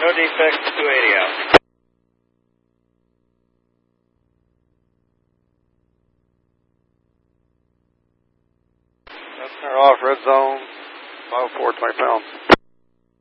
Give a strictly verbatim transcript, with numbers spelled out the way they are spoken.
No defects, two eighty out. Center off, red zone, five oh four, twenty pounds.